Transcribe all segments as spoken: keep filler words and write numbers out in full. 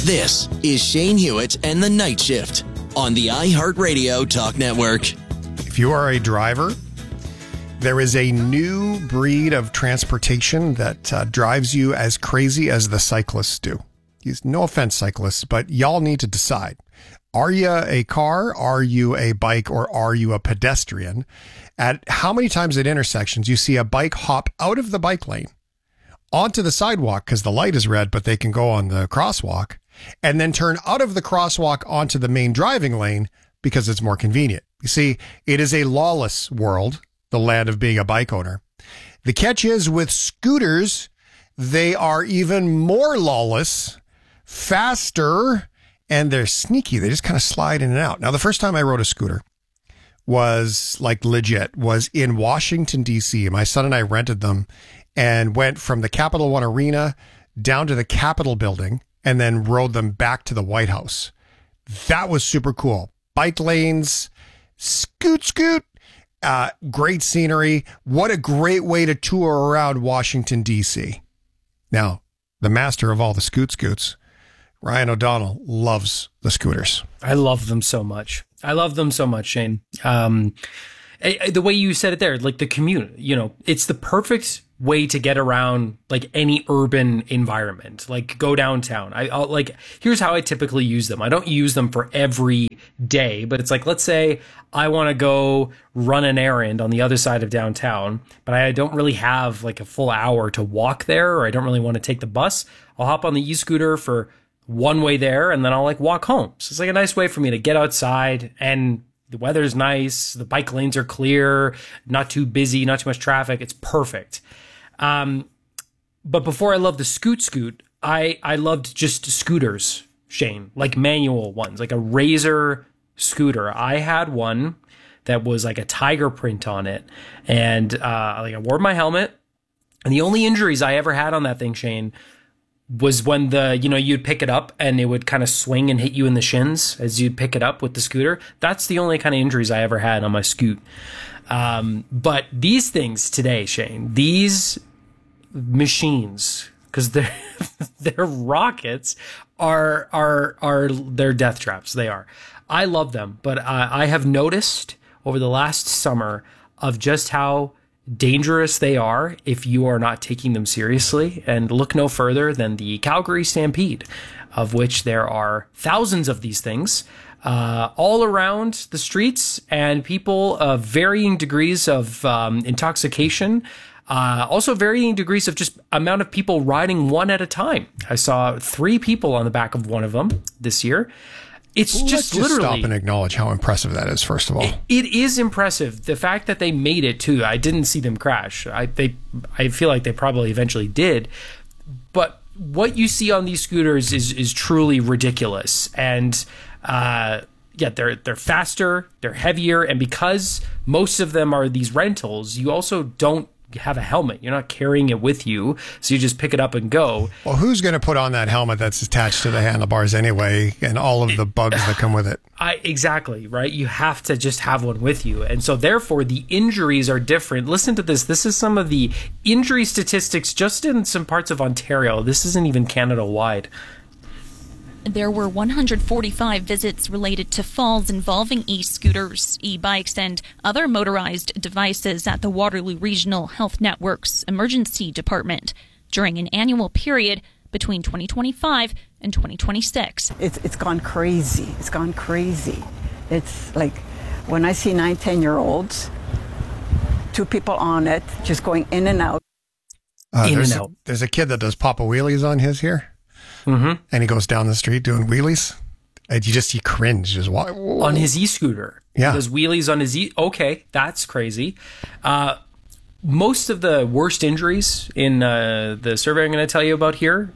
This is Shane Hewitt and the Night Shift on the iHeartRadio Talk Network. If you are a driver, there is a new breed of transportation that uh, drives you as crazy as the cyclists do. No offense, cyclists, but y'all need to decide. Are you a car? Are you a bike? Or are you a pedestrian? At how many times at intersections you see a bike hop out of the bike lane onto the sidewalk because the light is red, but they can go on the crosswalk, and then turn out of the crosswalk onto the main driving lane because it's more convenient. You see, it is a lawless world, the land of being a bike owner. The catch is with scooters, they are even more lawless, faster, and they're sneaky. They just kind of slide in and out. Now, the first time I rode a scooter was like legit, was in Washington, D C. My son and I rented them and went from the Capital One Arena down to the Capitol building and then rode them back to the White House. That was super cool. Bike lanes, scoot, scoot, uh, great scenery. What a great way to tour around Washington, D C. Now, the master of all the scoot scoots, Ryan O'Donnell, loves the scooters. I love them so much. I love them so much, Shane. Um, I, I, the way you said it there, like the commute, you know, it's the perfect way to get around like any urban environment, like go downtown. I I'll, like, here's how I typically use them. I don't use them for every day, but it's like, let's say I want to go run an errand on the other side of downtown, but I don't really have like a full hour to walk there, or I don't really want to take the bus. I'll hop on the e-scooter for one way there, and then I'll like walk home. So it's like a nice way for me to get outside, and the weather's nice. The bike lanes are clear, not too busy, not too much traffic. It's perfect. Um, but before I loved the scoot scoot, I, I loved just scooters, Shane, like manual ones, like a Razor scooter. I had one that was like a tiger print on it, and uh, like I wore my helmet, and the only injuries I ever had on that thing, Shane, was when the, you know, you'd pick it up and it would kind of swing and hit you in the shins as you'd pick it up with the scooter. That's the only kind of injuries I ever had on my scoot. Um, but these things today, Shane, these machines, because they're they're rockets, are are are they're death traps. They are. I love them, but uh, I have noticed over the last summer of just how dangerous they are if you are not taking them seriously. And look no further than the Calgary Stampede, of which there are thousands of these things uh, all around the streets, and people of varying degrees of um, intoxication, uh, also varying degrees of just amount of people riding one at a time. I saw three people on the back of one of them this year. It's well, just, let's just literally stop and acknowledge how impressive that is, first of all. It, it is impressive. The fact that they made it too. I didn't see them crash. I they I feel like they probably eventually did. But what you see on these scooters is is truly ridiculous. And uh, yeah, they're they're faster, they're heavier, and because most of them are these rentals, you also don't have a helmet. You're not carrying it with you, so you just pick it up and go. Well, who's going to put on that helmet that's attached to the handlebars anyway, and all of the bugs that come with it? I exactly, right? You have to just have one with you. And so therefore the injuries are different. Listen to this. This is some of the injury statistics just in some parts of Ontario. This isn't even Canada wide. There were one hundred forty-five visits related to falls involving e-scooters, e-bikes, and other motorized devices at the Waterloo Regional Health Network's Emergency Department during an annual period between twenty twenty-five and twenty twenty-six. It's, it's gone crazy. It's gone crazy. It's like when I see nine, ten-year-olds, two people on it, just going in and out. Uh, in there's, and out. A, there's a kid that does Papa Wheelies on his here. Mm-hmm. And he goes down the street doing wheelies, and you just you cringe just walk, on his e-scooter. Yeah, he does wheelies on his e. Okay, that's crazy. Uh, most of the worst injuries in uh, the survey I'm going to tell you about here,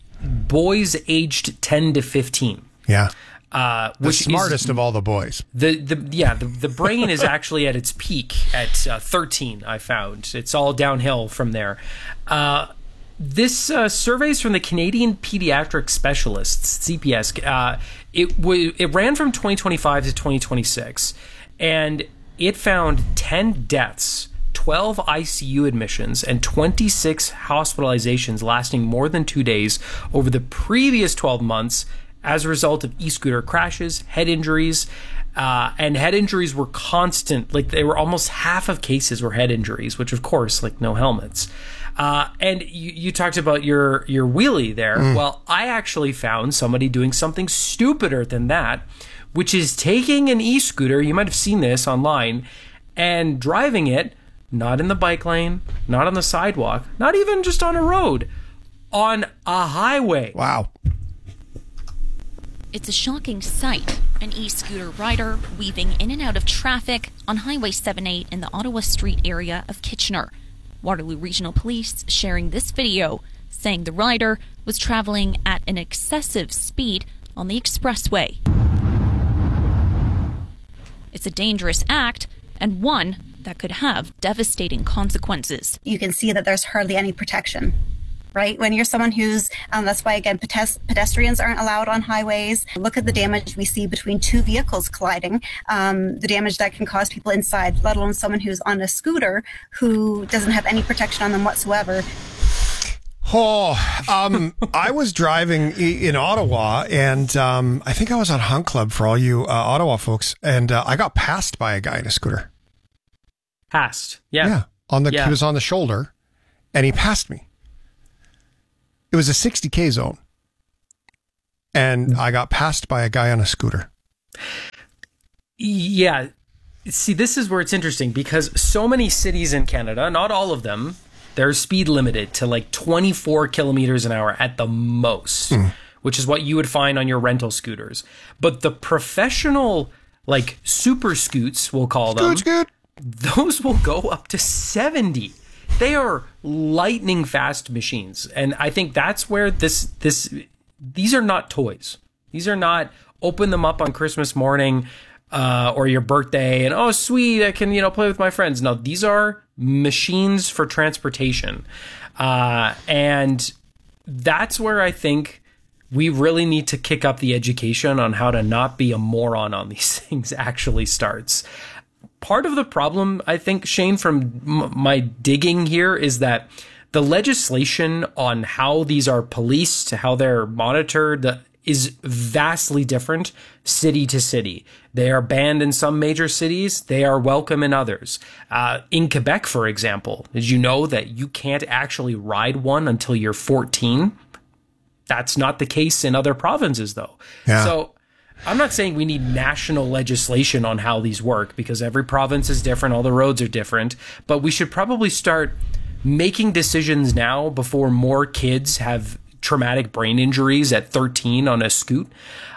boys aged ten to fifteen. Yeah, uh, the which smartest is, of all the boys. The the yeah the, the brain is actually at its peak at uh, thirteen. I found it's all downhill from there. Uh, This uh, survey is from the Canadian Pediatric Specialists, C P S. Uh, it w- it ran from twenty twenty-five to twenty twenty-six, and it found ten deaths twelve I C U admissions and twenty-six hospitalizations lasting more than two days over the previous twelve months as a result of e-scooter crashes, head injuries, uh, and head injuries were constant. Like, they were almost half of cases were head injuries, which of course, like, no helmets. Uh, and you, you talked about your, your wheelie there. Mm. Well, I actually found somebody doing something stupider than that, which is taking an e-scooter, you might have seen this online, and driving it, not in the bike lane, not on the sidewalk, not even just on a road, on a highway. Wow. It's a shocking sight. An e-scooter rider weaving in and out of traffic on Highway seventy-eight in the Ottawa Street area of Kitchener. Waterloo Regional Police sharing this video, saying the rider was traveling at an excessive speed on the expressway. It's a dangerous act, and one that could have devastating consequences. You can see that there's hardly any protection, right? When you're someone who's, um, that's why, again, pedest- pedestrians aren't allowed on highways. Look at the damage we see between two vehicles colliding, um, the damage that can cause people inside, let alone someone who's on a scooter who doesn't have any protection on them whatsoever. Oh, um, I was driving in Ottawa, and um, I think I was on Hunt Club for all you uh, Ottawa folks, and uh, I got passed by a guy in a scooter. Passed, yeah, yeah. On the yeah. he was on the shoulder, and he passed me. It was a sixty K zone, and I got passed by a guy on a scooter. Yeah, see, this is where it's interesting because so many cities in Canada, not all of them, they're speed limited to like twenty-four kilometers an hour at the most, mm. which is what you would find on your rental scooters. But the professional, like super scoots, we'll call them, scoot, scoot. Those will go up to seventy. They are lightning fast machines. And I think that's where this, this, these are not toys. These are not open them up on Christmas morning uh, or your birthday and, oh, sweet, I can, you know, play with my friends. No, these are machines for transportation. Uh, and that's where I think we really need to kick up the education on how to not be a moron on these things actually starts. Part of the problem, I think, Shane, from m- my digging here is that the legislation on how these are policed, how they're monitored, is vastly different city to city. They are banned in some major cities. They are welcome in others. Uh, in Quebec, for example, did you know that you can't actually ride one until you're fourteen? That's not the case in other provinces, though. Yeah. So I'm not saying we need national legislation on how these work because every province is different. All the roads are different. But we should probably start making decisions now before more kids have traumatic brain injuries at thirteen on a scoot.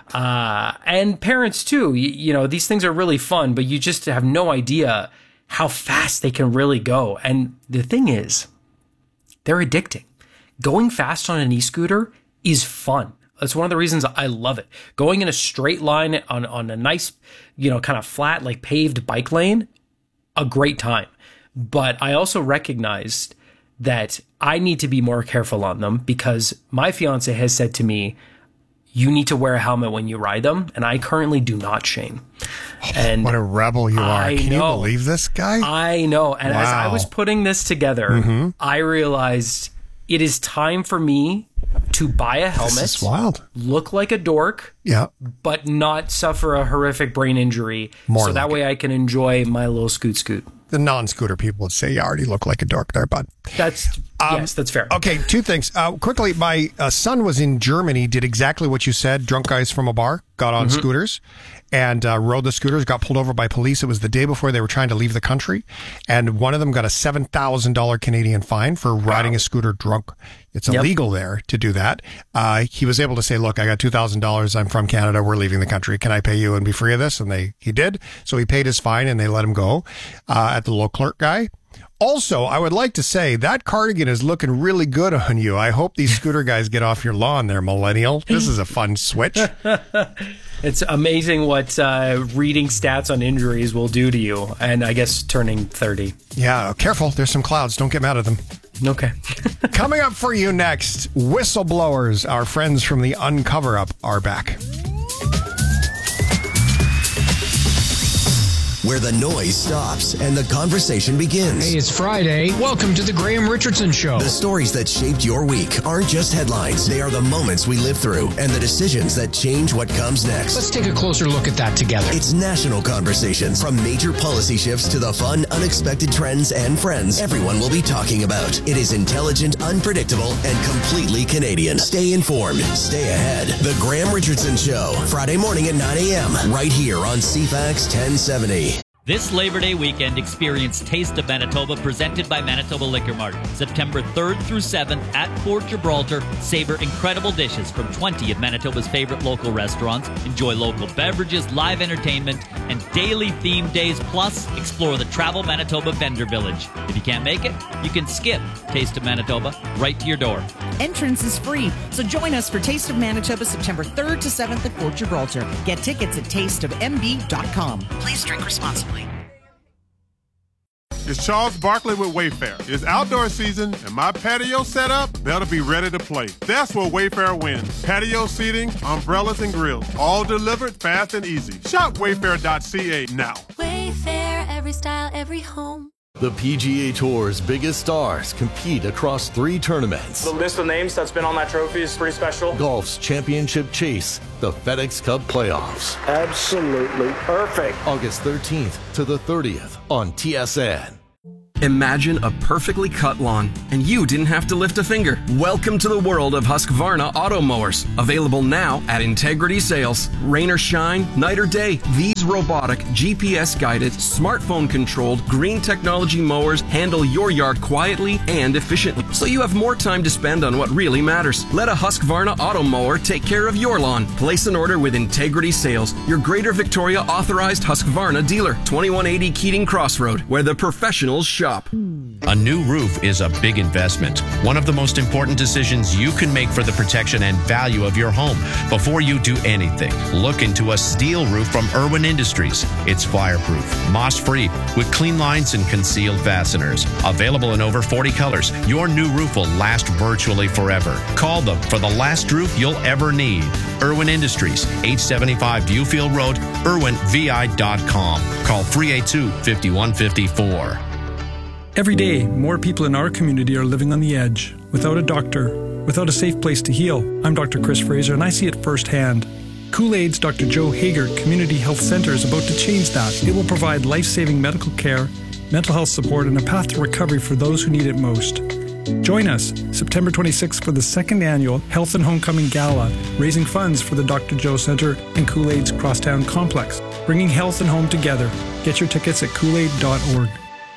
Uh, and parents, too. You, you know, these things are really fun, but you just have no idea how fast they can really go. And the thing is, they're addicting. Going fast on an e-scooter is fun. That's one of the reasons I love it. Going in a straight line on, on a nice, you know, kind of flat, like paved bike lane, a great time. But I also recognized that I need to be more careful on them because my fiance has said to me, you need to wear a helmet when you ride them. And I currently do not, Shane. And what a rebel you are. I Can know, you believe this guy? I know. And wow. as I was putting this together, mm-hmm. I realized it is time for me to buy a helmet, this is wild. Look like a dork, yeah, but not suffer a horrific brain injury. More so like that way it. I can enjoy my little scoot scoot. The non-scooter people would say you already look like a dork there, bud. That's um, yes, that's fair. Okay, two things. Uh, quickly, my uh, son was in Germany, did exactly what you said. Drunk guys from a bar got on mm-hmm. scooters and uh, rode the scooters, got pulled over by police. It was the day before they were trying to leave the country. And one of them got a seven thousand dollars Canadian fine for riding wow. a scooter drunk. It's yep. illegal there to do that. Uh, he was able to say, look, I got two thousand dollars. I'm from Canada. We're leaving the country. Can I pay you and be free of this? And they he did. So he paid his fine and they let him go uh, at the low clerk guy. Also, I would like to say that cardigan is looking really good on you. I hope these scooter guys get off your lawn there, millennial. This is a fun switch. It's amazing what uh, reading stats on injuries will do to you. And I guess turning thirty. Yeah, careful. There's some clouds. Don't get mad at them. Okay. Coming up for you next, whistleblowers, our friends from the Uncover Up, are back. where the noise stops and the conversation begins. Hey, it's Friday. Welcome to the Graham Richardson Show. The stories that shaped your week aren't just headlines. They are the moments we live through and the decisions that change what comes next. Let's take a closer look at that together. It's national conversations. From major policy shifts to the fun, unexpected trends and friends everyone will be talking about. It is intelligent, unpredictable, and completely Canadian. Stay informed. Stay ahead. The Graham Richardson Show. Friday morning at nine a.m. right here on C FAX ten seventy. This Labor Day weekend, experience Taste of Manitoba, presented by Manitoba Liquor Mart. September third through seventh at Fort Gibraltar. Savor incredible dishes from twenty of Manitoba's favorite local restaurants. Enjoy local beverages, live entertainment, and daily themed days. Plus, explore the Travel Manitoba Vendor Village. If you can't make it, you can skip Taste of Manitoba right to your door. Entrance is free, so join us for Taste of Manitoba September third to seventh at Fort Gibraltar. Get tickets at taste of m b dot com. Please drink responsibly. It's Charles Barkley with Wayfair. It's outdoor season, and my patio set up better be ready to play. That's where Wayfair wins. Patio seating, umbrellas, and grills, all delivered fast and easy. Shop wayfair dot c a now. Wayfair, every style, every home. The P G A Tour's biggest stars compete across three tournaments. The list of names that's been on that trophy is pretty special. Golf's championship chase, the FedEx Cup playoffs. Absolutely perfect. August thirteenth to the thirtieth on T S N. Imagine a perfectly cut lawn, and you didn't have to lift a finger. Welcome to the world of Husqvarna auto mowers. Available now at Integrity Sales. Rain or shine, night or day, these robotic, G P S-guided, smartphone-controlled, green technology mowers handle your yard quietly and efficiently, so you have more time to spend on what really matters. Let a Husqvarna auto mower take care of your lawn. Place an order with Integrity Sales, your Greater Victoria authorized Husqvarna dealer. twenty-one eighty Keating Crossroad, where the professionals shop. A new roof is a big investment. One of the most important decisions you can make for the protection and value of your home. Before you do anything, look into a steel roof from Irwin Industries. It's fireproof, moss-free, with clean lines and concealed fasteners. Available in over forty colors, your new roof will last virtually forever. Call them for the last roof you'll ever need. Irwin Industries, eight seventy-five Viewfield Road, irwin v i dot com. Call three eight two, five one five four. Every day, more people in our community are living on the edge, without a doctor, without a safe place to heal. I'm Doctor Chris Fraser, and I see it firsthand. Kool-Aid's Doctor Joe Hager Community Health Center is about to change that. It will provide life-saving medical care, mental health support, and a path to recovery for those who need it most. Join us September twenty-sixth for the second annual Health and Homecoming Gala, raising funds for the Doctor Joe Center and Kool-Aid's Crosstown Complex, bringing health and home together. Get your tickets at kool aid dot org.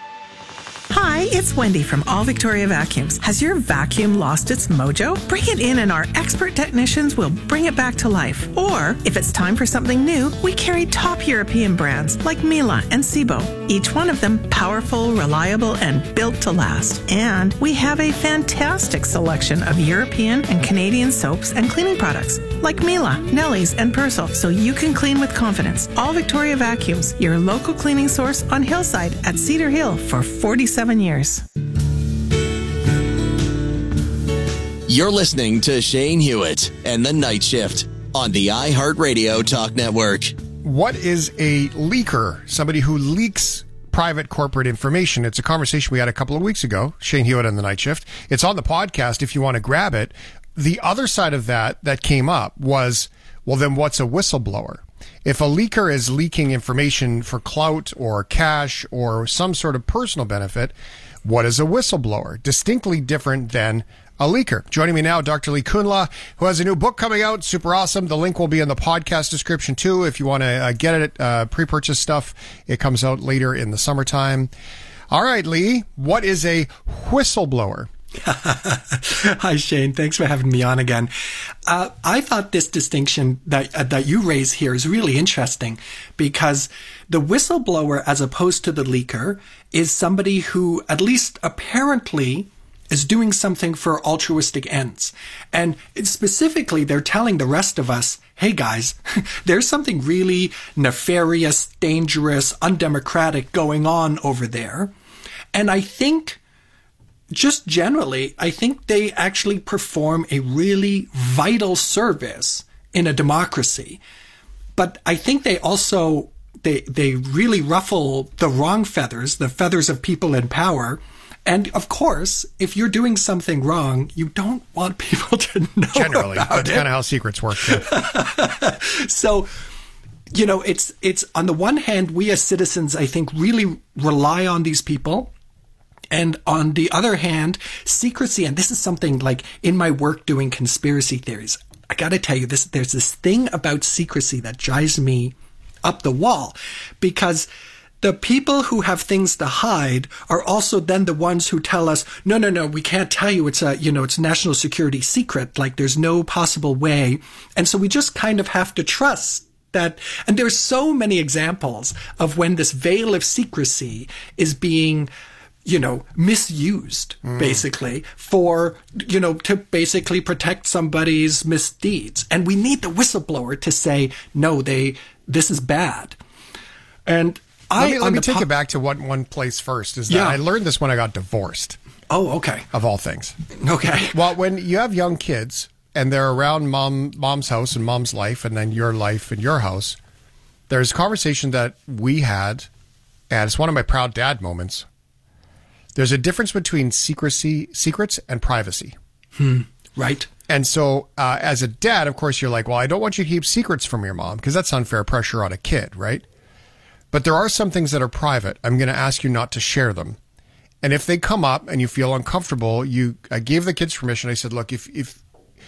Hi, it's Wendy from All Victoria Vacuums. Has your vacuum lost its mojo? Bring it in and our expert technicians will bring it back to life. Or, if it's time for something new, we carry top European brands like Miele and Sebo. Each one of them powerful, reliable, and built to last. And we have a fantastic selection of European and Canadian soaps and cleaning products like Miele, Nelly's, and Persil, so you can clean with confidence. All Victoria Vacuums, your local cleaning source on Hillside at Cedar Hill for forty-seven years. You're listening to Shane Hewitt and the Night Shift on the iHeartRadio Talk Network. What is a leaker? Somebody who leaks private corporate information. It's a conversation we had a couple of weeks ago, Shane Hewitt and the Night Shift. It's on the podcast if you want to grab it. The other side of that that came up was, well, then what's a whistleblower? If a leaker is leaking information for clout or cash or some sort of personal benefit, what is a whistleblower? Distinctly different than a leaker. Joining me now, Doctor Lee Kunla, who has a new book coming out. Super awesome. The link will be in the podcast description too. If you want to uh, get it, uh, pre-purchase stuff, it comes out later in the summertime. All right, Lee, what is a whistleblower? Hi, Shane. Thanks for having me on again. Uh, I thought this distinction that uh, that you raise here is really interesting because the whistleblower, as opposed to the leaker, is somebody who, at least apparently, is doing something for altruistic ends. And specifically, they're telling the rest of us, hey guys, there's something really nefarious, dangerous, undemocratic going on over there. And I think just generally, I think they actually perform a really vital service in a democracy. But I think they also they they really ruffle the wrong feathers, the feathers of people in power. And of course, if you're doing something wrong, you don't want people to know Generally, about that's it. kind of how secrets work. Yeah. So, you know, it's it's on the one hand, we as citizens, I think, really rely on these people. And on the other hand, secrecy, and this is something like in my work doing conspiracy theories, I got to tell you, this there's this thing about secrecy that drives me up the wall, because the people who have things to hide are also then the ones who tell us, no, no, no, we can't tell you. It's a, you know, it's a national security secret. Like there's no possible way. And so we just kind of have to trust that. And there's so many examples of when this veil of secrecy is being, you know, misused mm. basically for, you know, to basically protect somebody's misdeeds. And we need the whistleblower to say, no, they, this is bad. And Let I, me, let me take po- it back to one, one place first. Is that yeah. I learned this when I got divorced. Oh, okay. Of all things. Okay. Well, when you have young kids and they're around mom, mom's house and mom's life and then your life and your house, there's a conversation that we had, and it's one of my proud dad moments. There's a difference between secrecy, secrets and privacy. Hmm. Right. And so uh, as a dad, of course, you're like, well, I don't want you to keep secrets from your mom because that's unfair pressure on a kid, right? But there are some things that are private. I'm going to ask you not to share them. And if they come up and you feel uncomfortable, you, I gave the kids permission. I said, look, if, if,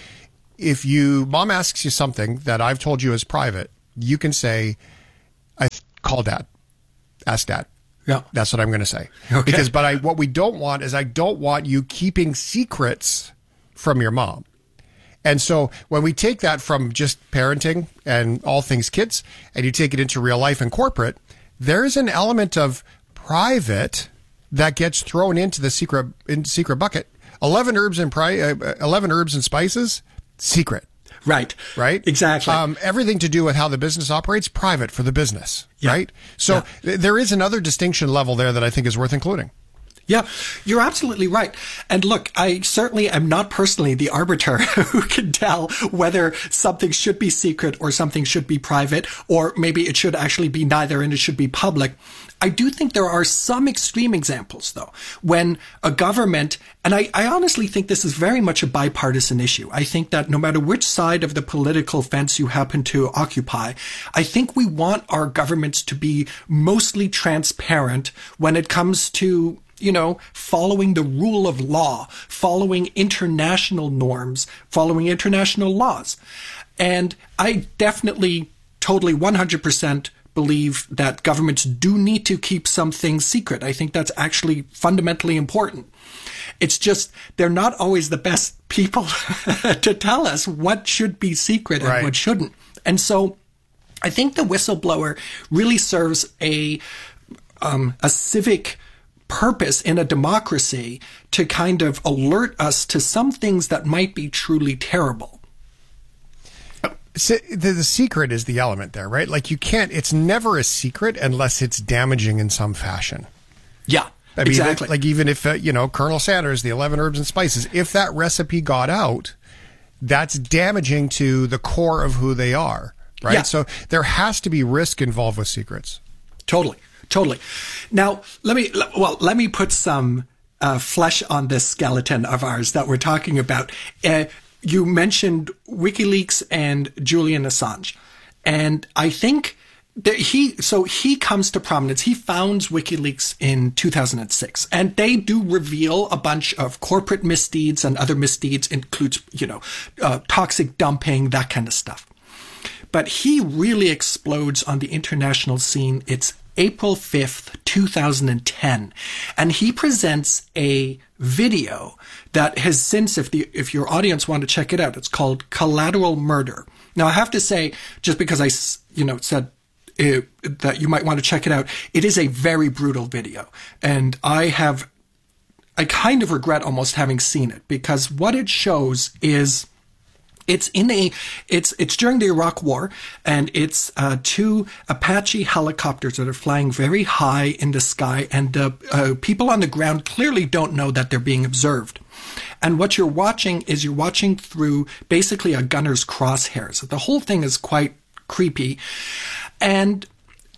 if you, mom asks you something that I've told you is private, you can say, I call dad, ask dad. Yeah. That's what I'm going to say. Okay. Because, but I, what we don't want is I don't want you keeping secrets from your mom. And so when we take that from just parenting and all things kids, and you take it into real life and corporate, there's an element of private that gets thrown into the secret in secret bucket. Eleven herbs and pri- uh, eleven herbs and spices, secret. Right. Right. Exactly. Um, everything to do with how the business operates, private for the business. Yeah. Right. So yeah. th- there is another distinction level there that I think is worth including. Yeah, you're absolutely right. And look, I certainly am not personally the arbiter who can tell whether something should be secret or something should be private, or maybe it should actually be neither and it should be public. I do think there are some extreme examples, though, when a government, and I, I honestly think this is very much a bipartisan issue. I think that no matter which side of the political fence you happen to occupy, I think we want our governments to be mostly transparent when it comes to, you know, following the rule of law, following international norms, following international laws. And I definitely, totally, one hundred percent believe that governments do need to keep some things secret. I think that's actually fundamentally important. It's just they're not always the best people to tell us what should be secret and right. what shouldn't. And so I think the whistleblower really serves a um, a civic purpose in a democracy to kind of alert us to some things that might be truly terrible. So the, the secret is the element there, right? Like you can't, it's never a secret unless it's damaging in some fashion. Yeah, I mean, exactly. Like even if, uh, you know, Colonel Sanders, the eleven herbs and spices, if that recipe got out, that's damaging to the core of who they are, right? Yeah. So there has to be risk involved with secrets. Totally. Totally. Now, let me, well, let me put some uh, flesh on this skeleton of ours that we're talking about. Uh, you mentioned WikiLeaks and Julian Assange. And I think that he, so he comes to prominence. He founds WikiLeaks in two thousand six. And they do reveal a bunch of corporate misdeeds and other misdeeds, includes, you know, uh, toxic dumping, that kind of stuff. But he really explodes on the international scene. It's April fifth, two thousand ten. And he presents a video that has since, if the, if your audience want to check it out, it's called Collateral Murder. Now, I have to say, just because I, you know, said uh, that you might want to check it out, it is a very brutal video. And I have, I kind of regret almost having seen it, because what it shows is, It's in a, it's, it's during the Iraq War, and it's, uh, two Apache helicopters that are flying very high in the sky, and, uh, uh, people on the ground clearly don't know that they're being observed. And what you're watching is you're watching through basically a gunner's crosshairs. The whole thing is quite creepy. And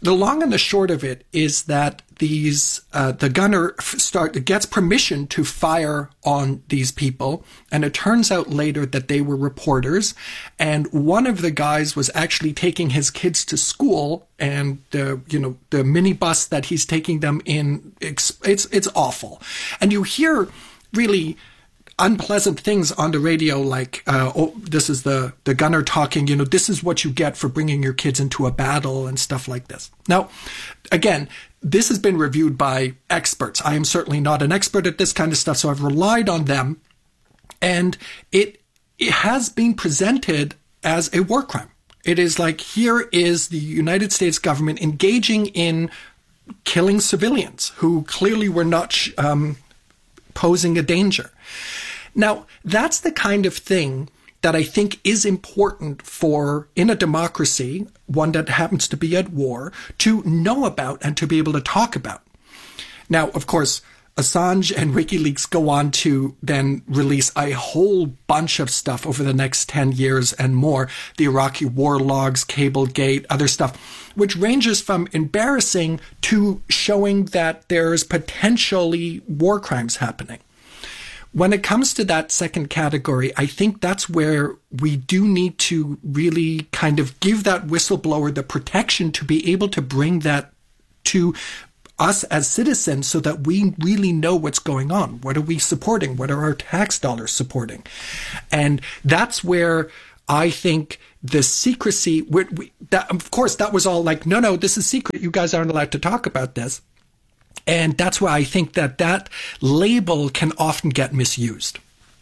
the long and the short of it is that these uh, the gunner start gets permission to fire on these people, and it turns out later that they were reporters, and one of the guys was actually taking his kids to school, and the you know the minibus that he's taking them in, it's it's, it's awful, and you hear really unpleasant things on the radio, like, uh, oh, this is the, the gunner talking, you know, this is what you get for bringing your kids into a battle and stuff like this. Now, again, this has been reviewed by experts. I am certainly not an expert at this kind of stuff, so I've relied on them. And it, it has been presented as a war crime. It is like, here is the United States government engaging in killing civilians who clearly were not um, posing a danger. Now, that's the kind of thing that I think is important for, in a democracy, one that happens to be at war, to know about and to be able to talk about. Now, of course, Assange and WikiLeaks go on to then release a whole bunch of stuff over the next ten years and more. The Iraqi war logs, Cablegate, other stuff, which ranges from embarrassing to showing that there's potentially war crimes happening. When it comes to that second category, I think that's where we do need to really kind of give that whistleblower the protection to be able to bring that to us as citizens so that we really know what's going on. What are we supporting? What are our tax dollars supporting? And that's where I think the secrecy, we, we, that, of course, that was all like, no, no, this is secret. You guys aren't allowed to talk about this. And that's why I think that that label can often get misused.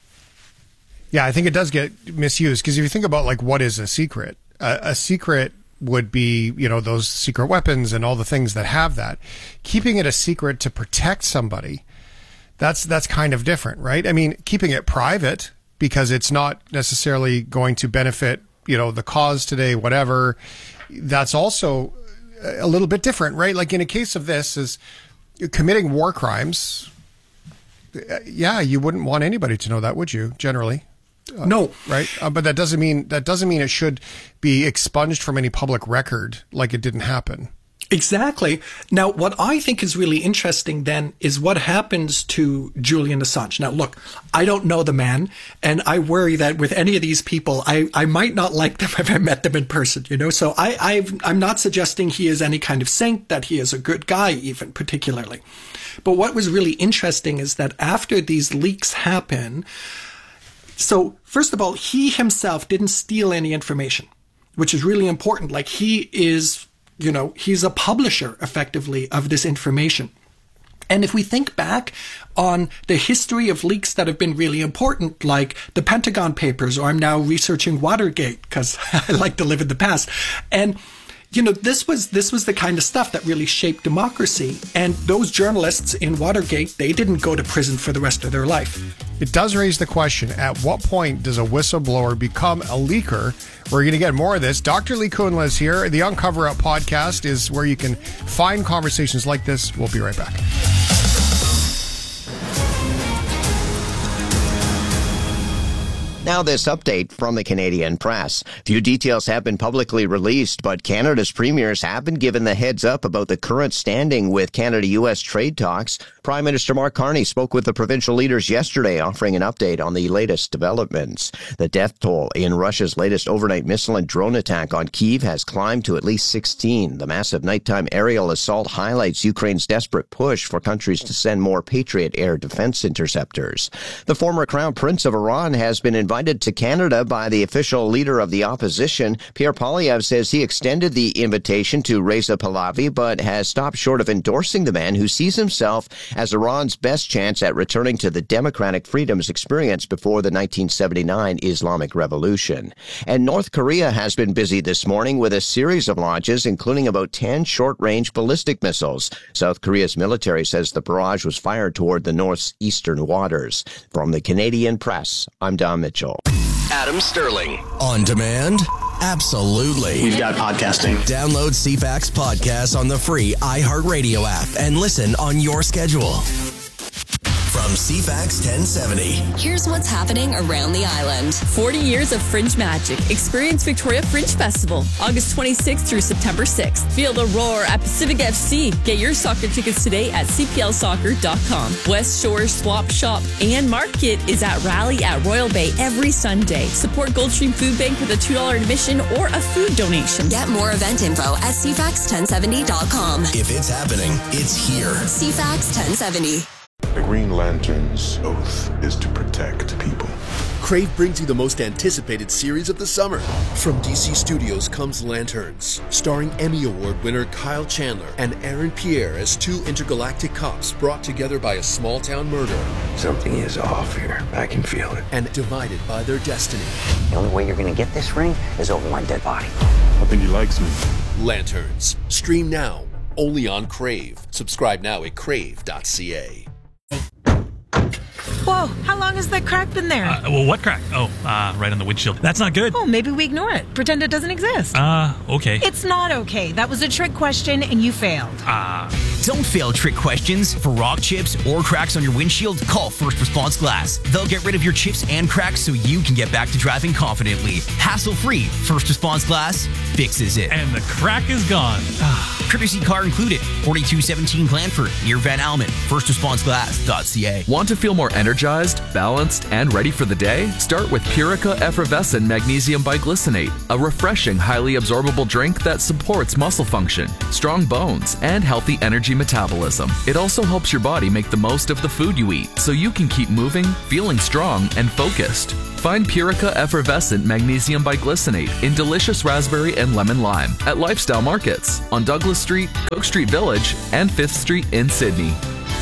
Yeah, I think it does get misused because if you think about like what is a secret, a, a secret would be, you know, those secret weapons and all the things that have that. Keeping it a secret to protect somebody, that's that's kind of different, right? I mean, keeping it private because it's not necessarily going to benefit, you know, the cause today, whatever, that's also a little bit different, right? Like in a case of this is committing war crimes, yeah, you wouldn't want anybody to know that, would you? Generally, uh, no, right? Uh, but that doesn't mean that doesn't mean it should be expunged from any public record, like it didn't happen. Exactly. Now, what I think is really interesting then is what happens to Julian Assange. Now, look, I don't know the man, and I worry that with any of these people, I, I might not like them if I met them in person, you know? So I, I've, I'm not suggesting he is any kind of saint, that he is a good guy even, particularly. But what was really interesting is that after these leaks happen, so first of all, he himself didn't steal any information, which is really important. Like he is... You know, he's a publisher, effectively, of this information. And if we think back on the history of leaks that have been really important, like the Pentagon Papers, or I'm now researching Watergate because I like to live in the past. And, you know, this was this was the kind of stuff that really shaped democracy. And those journalists in Watergate, they didn't go to prison for the rest of their life. It does raise the question, at what point does a whistleblower become a leaker? We're going to get more of this. Doctor Lee Kunla is here. The Uncover Up podcast is where you can find conversations like this. We'll be right back. Now this update from the Canadian press. Few details have been publicly released, but Canada's premiers have been given the heads up about the current standing with Canada-U S trade talks. Prime Minister Mark Carney spoke with the provincial leaders yesterday, offering an update on the latest developments. The death toll in Russia's latest overnight missile and drone attack on Kyiv has climbed to at least sixteen. The massive nighttime aerial assault highlights Ukraine's desperate push for countries to send more Patriot air defense interceptors. The former Crown Prince of Iran has been invited Invited to Canada by the official leader of the opposition. Pierre Poilievre says he extended the invitation to Reza Pahlavi, but has stopped short of endorsing the man who sees himself as Iran's best chance at returning to the democratic freedoms experienced before the nineteen seventy-nine Islamic Revolution. And North Korea has been busy this morning with a series of launches, including about ten short-range ballistic missiles. South Korea's military says the barrage was fired toward the North's eastern waters. From the Canadian press, I'm Don Mitchell. Adam Sterling. On demand? Absolutely. We've got podcasting. Download C FAX podcasts on the free iHeartRadio app and listen on your schedule. From from C FAX ten seventy. Here's what's happening around the island. forty years of Fringe magic. Experience Victoria Fringe Festival, August twenty-sixth through September sixth. Feel the roar at Pacific F C. Get your soccer tickets today at c p l soccer dot com. West Shore Swap Shop and Market is at Rally at Royal Bay every Sunday. Support Goldstream Food Bank with a two dollars admission or a food donation. Get more event info at c fax ten seventy dot com. If it's happening, it's here. C FAX ten seventy. The Green Lantern's oath is to protect people. Crave brings you the most anticipated series of the summer. From D C Studios comes Lanterns, starring Emmy Award winner Kyle Chandler and Aaron Pierre as two intergalactic cops brought together by a small-town murder. Something is off here. I can feel it. And divided by their destiny. The only way you're going to get this ring is over my dead body. I think he likes me. Lanterns. Stream now. Only on Crave. Subscribe now at crave dot c a. Whoa, how long has that crack been there? Uh, well, what crack? Oh, uh, right on the windshield. That's not good. Oh, maybe we ignore it. Pretend it doesn't exist. Uh, okay. It's not okay. That was a trick question and you failed. Ah. Uh. Don't fail trick questions. For rock chips or cracks on your windshield, call First Response Glass. They'll get rid of your chips and cracks so you can get back to driving confidently. Hassle-free. First Response Glass fixes it. And the crack is gone. Courtesy car included. forty-two seventeen Glanford, near Van Almen. first response glass dot c a. Want to feel more energized, balanced, and ready for the day? Start with Purica Effervescent Magnesium Biglycinate, a refreshing, highly absorbable drink that supports muscle function, strong bones, and healthy energy metabolism. It also helps your body make the most of the food you eat, so you can keep moving, feeling strong, and focused. Find Purica Effervescent Magnesium Biglycinate in delicious raspberry and lemon lime at Lifestyle Markets on Douglas Street, Cook Street Village, and fifth Street in Sydney.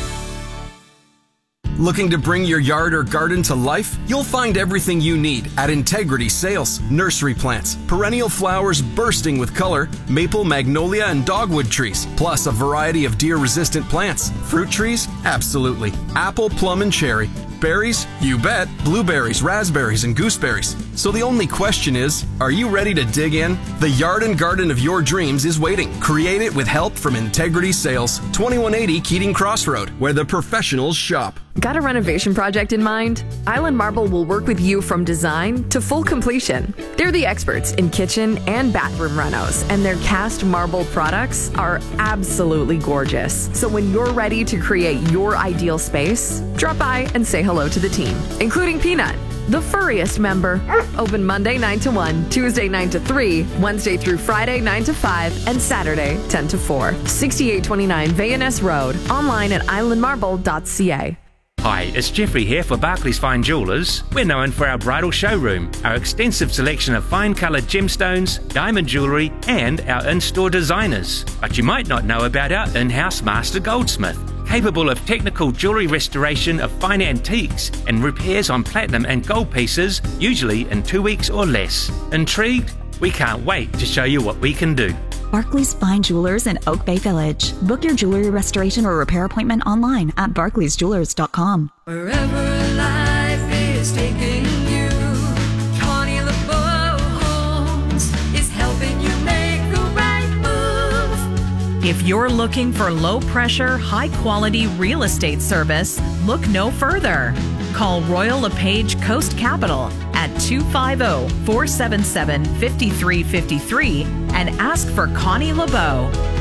Looking to bring your yard or garden to life? You'll find everything you need at Integrity Sales. Nursery plants, perennial flowers bursting with color, maple, magnolia, and dogwood trees, plus a variety of deer-resistant plants. Fruit trees? Absolutely. Apple, plum, and cherry. Berries? You bet. Blueberries, raspberries, and gooseberries. So the only question is, are you ready to dig in? The yard and garden of your dreams is waiting. Create it with help from Integrity Sales. twenty-one eighty Keating Crossroad, where the professionals shop. Got a renovation project in mind? Island Marble will work with you from design to full completion. They're the experts in kitchen and bathroom renos, and their cast marble products are absolutely gorgeous. So when you're ready to create your ideal space, drop by and say hello to the team, including Peanut, the furriest member. Open Monday nine to one, Tuesday nine to three, Wednesday through Friday nine to five, and Saturday ten to four. sixty-eight twenty-nine Van Ness Road. Online at island marble dot c a. Hi, it's Jeffrey here for Barclays Fine Jewellers. We're known for our bridal showroom, our extensive selection of fine coloured gemstones, diamond jewellery, and our in-store designers. But you might not know about our in-house master goldsmith, capable of technical jewellery restoration of fine antiques and repairs on platinum and gold pieces, usually in two weeks or less. Intrigued? We can't wait to show you what we can do. Barclays Fine Jewelers in Oak Bay Village. Book your jewelry restoration or repair appointment online at barclays jewelers dot com. Wherever life is taking you, Connie LeBeau Homes is helping you make the right move. If you're looking for low-pressure, high-quality real estate service, look no further. Call Royal LePage Coast Capital at two five zero, four seven seven, five three five three and ask for Connie LeBeau.